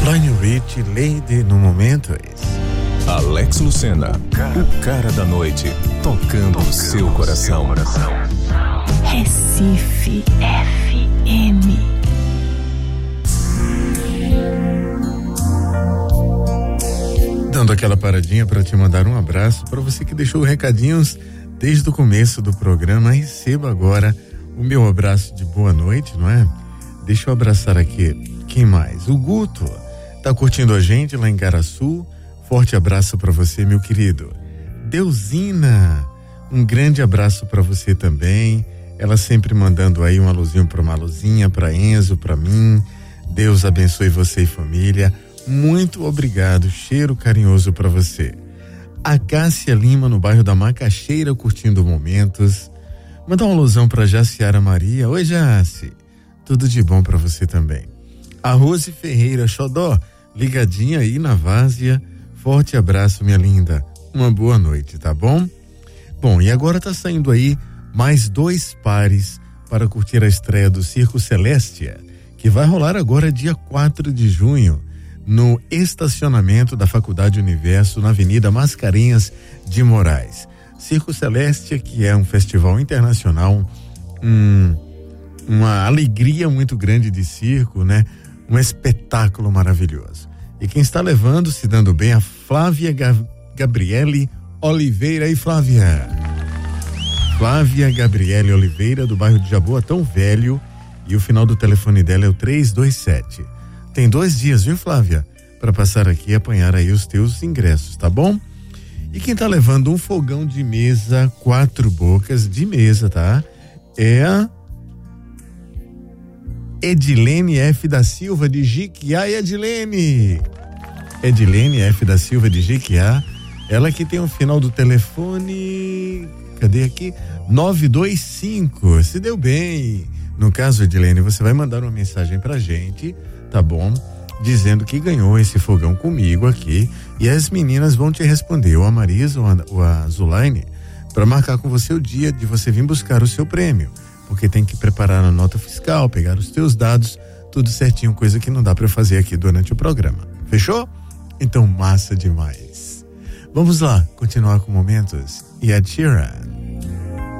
Lionel Richie, Lady, no momento é esse. Alex Lucena, o cara da noite, tocando o seu coração. Recife FM. Dando aquela paradinha para te mandar um abraço para você que deixou recadinhos desde o começo do programa. Receba agora o meu abraço de boa noite, não é? Deixa eu abraçar aqui. Quem mais? O Guto tá curtindo a gente lá em Garaçu. Forte abraço para você, meu querido. Deusina, um grande abraço para você também. Ela sempre mandando aí um alôzinho para Maluzinha, para Enzo, para mim. Deus abençoe você e família. Muito obrigado, cheiro carinhoso para você. A Cássia Lima no bairro da Macaxeira curtindo momentos. Mandar uma alusão para Jaciara Maria. Oi, Jaci. Tudo de bom para você também. A Rose Ferreira Xodó, ligadinha aí na Várzea. Forte abraço, minha linda. Uma boa noite, tá bom? Bom, e agora tá saindo aí mais 2 pares para curtir a estreia do Circo Celestia, que vai rolar agora dia 4 de junho, no estacionamento da Faculdade Universo, na Avenida Mascarenhas de Moraes. Circo Celestia, que é um festival internacional, uma alegria muito grande de circo, né? Um espetáculo maravilhoso. E quem está levando, se dando bem, a Flávia Gabriele Oliveira. E Flávia Gabriele Oliveira, do bairro de Jaboatão Velho, e o final do telefone dela é o 327. Tem 2 dias, viu, Flávia? Para passar aqui e apanhar aí os teus ingressos, tá bom? E quem tá levando um fogão de mesa 4 bocas de mesa, tá? É a Edilene F. da Silva de Jiquiá. E Edilene F. da Silva de Jiquiá, ela que tem o final do telefone, cadê aqui? 925, se deu bem. No caso, Edilene, você vai mandar uma mensagem pra gente, tá bom? Dizendo que ganhou esse fogão comigo aqui, e as meninas vão te responder, ou a Marisa ou a Zulaine, para marcar com você o dia de você vir buscar o seu prêmio, porque tem que preparar a nota fiscal, pegar os teus dados, tudo certinho, coisa que não dá para fazer aqui durante o programa. Fechou? Então, massa demais. Vamos lá, continuar com momentos. E a Sheeran.